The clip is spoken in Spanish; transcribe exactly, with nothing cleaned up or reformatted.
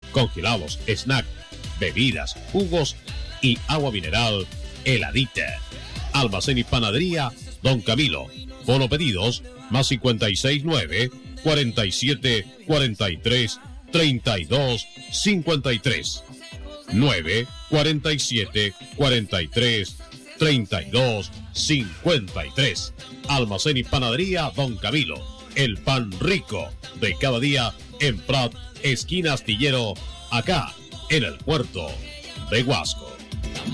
congelados, snack, bebidas, jugos y agua mineral heladita. Almacén y panadería Don Camilo. Bono pedidos más cincuenta y seis nueve, cuarenta y siete, cuarenta y tres, treinta y dos, cincuenta y tres. nueve, cuarenta y siete, cuarenta y tres, treinta y dos, cincuenta y tres. Almacén y panadería Don Camilo. El pan rico de cada día en Prat, esquina Astillero, acá en el puerto de Huasco.